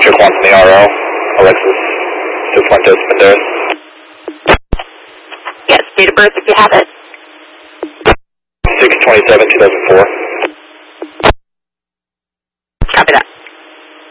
Victor Quantum ARO, Alexis Cifuentes Mendoza. Yes, date of birth if you have it. 6/27/2004.